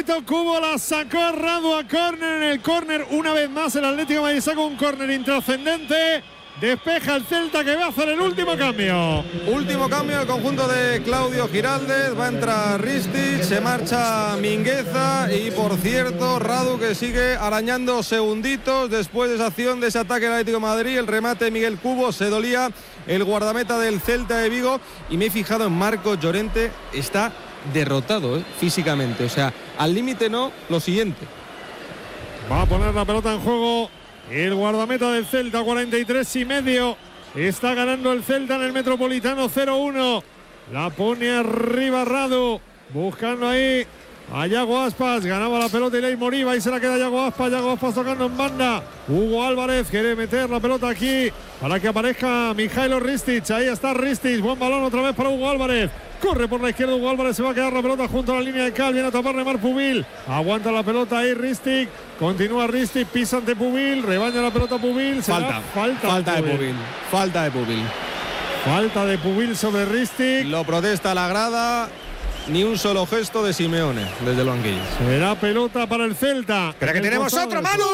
Tito Kubo la sacó Radu a córner. En el córner, una vez más, el Atlético de Madrid saca un córner intrascendente. Despeja el Celta, que va a hacer el último cambio. Último cambio, el conjunto de Claudio Giraldez. Va a entrar Ristic, se marcha Mingueza. Y por cierto, Radu, que sigue arañando segunditos después de esa acción, de ese ataque del Atlético de Madrid. El remate de Miguel Cubo, se dolía el guardameta del Celta de Vigo. Y me he fijado en Marcos Llorente, está derrotado físicamente. O sea, al límite no, lo siguiente. Va a poner la pelota en juego el guardameta del Celta, 43,5. Está ganando el Celta en el Metropolitano 0-1. La pone arriba Radu, buscando ahí a Yago Aspas. Ganaba la pelota Ilay Moriba y se la queda Yago Aspas. Yago Aspas tocando en banda. Hugo Álvarez quiere meter la pelota aquí para que aparezca Mijailo Ristic. Ahí está Ristic. Buen balón otra vez para Hugo Álvarez. Corre por la izquierda Hugo Álvarez, se va a quedar la pelota junto a la línea de cal. Viene a taparle Marc Pubil. Aguanta la pelota ahí Ristic. Continúa Ristic, pisa ante Pubil. Rebaña la pelota Pubil. Falta de Pubil. Falta de Pubil. Falta de Pubil sobre Ristic. Lo protesta la grada. Ni un solo gesto de Simeone desde el banquillo. Será pelota para el Celta. Pero que tenemos otro, Manu.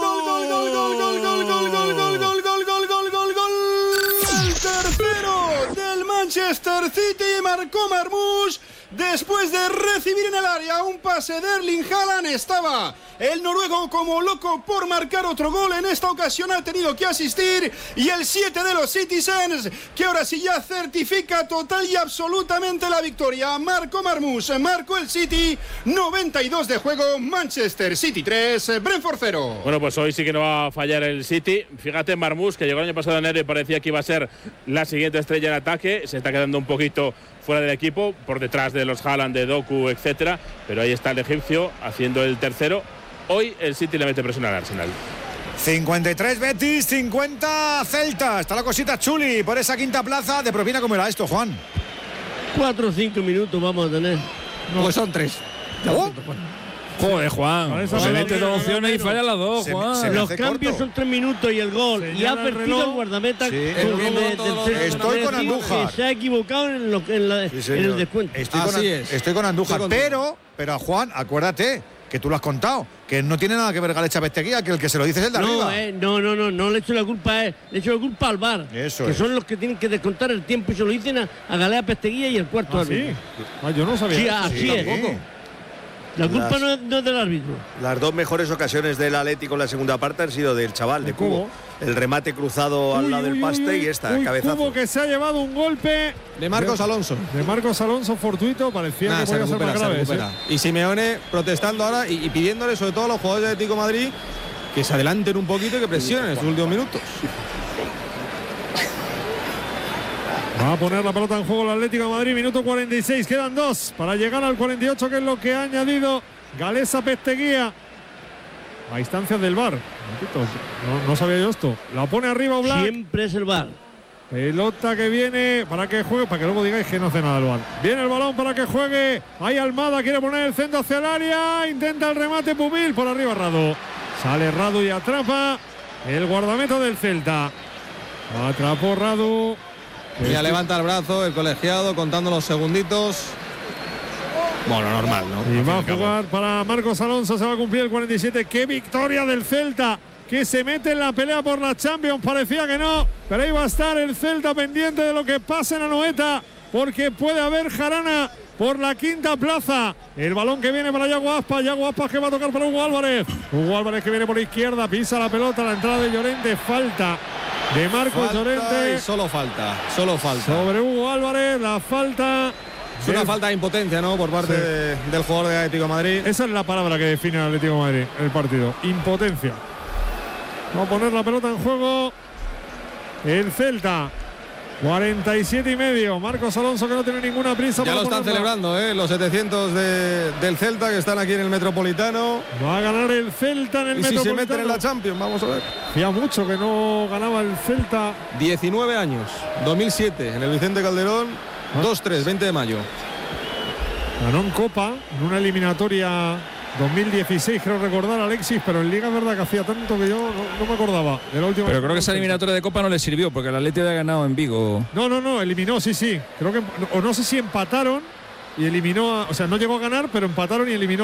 El tercero del Manchester City, marcó Marmoush después de recibir en el área un pase de Erling Haaland. Estaba el noruego como loco por marcar otro gol. En esta ocasión ha tenido que asistir, y el 7 de los Citizens, que ahora sí ya certifica total y absolutamente la victoria. Marcó Marmoush, marcó el City. 92 de juego, Manchester City 3, Brentford 0. Bueno, pues hoy sí que no va a fallar el City. Fíjate, Marmoush, que llegó el año pasado en enero y parecía que iba a ser la siguiente estrella en ataque. Se está quedando un poquito fuera del equipo, por detrás de los Haaland, de Doku, etcétera. Pero ahí está el egipcio haciendo el tercero. Hoy el City le mete presión al Arsenal. 53 Betis, 50 Celta. Está la cosita chuli por esa quinta plaza. De propina, ¿cómo era esto, Juan? 4 o 5 minutos vamos a tener. No. Pues son 3. Joder, Juan. Se mete dos opciones y falla las dos, Juan. Los cambios son 3 minutos y el gol. Y ha perdido el guardameta. Sí. Estoy con Andújar. Se ha equivocado en el descuento. Estoy con Andújar. Pero a Juan, acuérdate que tú lo has contado, que no tiene nada que ver Galecha Besteguía, que el que se lo dice es el de arriba. No le echo la culpa a él, le echo la culpa al VAR. Eso que es. Son los que tienen que descontar el tiempo, y se lo dicen a Galea Besteguía y el cuarto árbitro. ¿Sí? Yo no sabía. Sí, así es. La culpa no es del árbitro. Las dos mejores ocasiones del Atlético en la segunda parte han sido del chaval, de Cubo. El remate cruzado al lado del paste y esta, cabezazo. Cubo, que se ha llevado un golpe de Marcos Alonso. De Marcos Alonso, fortuito, parecía que podía ser más grave. Y Simeone protestando ahora y pidiéndole sobre todo a los jugadores de Atlético de Madrid que se adelanten un poquito y que presionen en sus últimos minutos. Va a poner la pelota en juego el Atlético de Madrid, minuto 46, quedan 2 para llegar al 48, que es lo que ha añadido Galeza Besteguía a instancias del VAR. No sabía yo esto. La pone arriba Oblak. Siempre es el VAR. Pelota que viene para que juegue, para que luego digáis que no hace nada el VAR. Viene el balón para que juegue. Ahí Almada quiere poner el centro hacia el área. Intenta el remate Pubil, por arriba Radu. Sale Radu y atrapa el guardameta del Celta. Atrapó Radu. Ya levanta el brazo el colegiado contando los segunditos. Bueno, normal, ¿no? Y va a jugar para Marcos Alonso, se va a cumplir el 47. ¡Qué victoria del Celta! Que se mete en la pelea por la Champions, parecía que no, pero ahí va a estar el Celta pendiente de lo que pase en Anoeta, porque puede haber jarana por la quinta plaza. El balón que viene para Yago Aspas que va a tocar para Hugo Álvarez. Hugo Álvarez que viene por la izquierda, pisa la pelota, la entrada de Llorente, falta de Marcos Llorente. Solo falta. Sobre Hugo Álvarez, la falta. Es una falta de impotencia, ¿no? Por parte del jugador de Atlético de Madrid. Esa es la palabra que define al Atlético de Madrid el partido. Impotencia. Va a poner la pelota en juego el Celta. 47,5. Marcos Alonso, que no tiene ninguna prisa. Ya lo están celebrando, los 700 del Celta, que están aquí en el Metropolitano. Va a ganar el Celta en el Metropolitano. Y si se meten en la Champions, vamos a ver. Hacía mucho que no ganaba el Celta. 19 años, 2007, en el Vicente Calderón, 2-3, 20 de mayo. Ganó en Copa, en una eliminatoria 2016, creo recordar, Alexis, pero en Liga es verdad que hacía tanto que yo no me acordaba de la última. Pero creo que esa eliminatoria de Copa no le sirvió, porque el Atlético había ganado en Vigo. No, eliminó, sí. Creo que, o no sé si empataron y eliminó, o sea, no llegó a ganar, pero empataron y eliminó